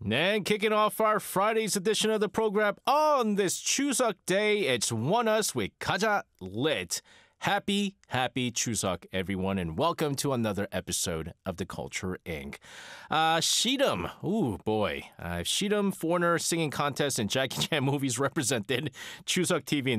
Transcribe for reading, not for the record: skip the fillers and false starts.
And kicking off our Friday's edition of the program on this Chuseok Day, it's One Us with Kaja Lit. Happy Chuseok, everyone, and welcome to another episode of The Culture Inc. Sheedam, ooh boy, Sheedam Foreigner Singing Contest and Jackie Chan movies represented Chuseok TV in